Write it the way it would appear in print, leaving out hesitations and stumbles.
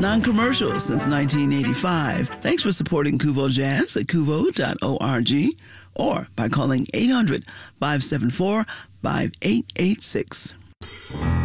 Non-commercial since 1985. Thanks for supporting Kuvo Jazz at kuvo.org or by calling 800-574-5886.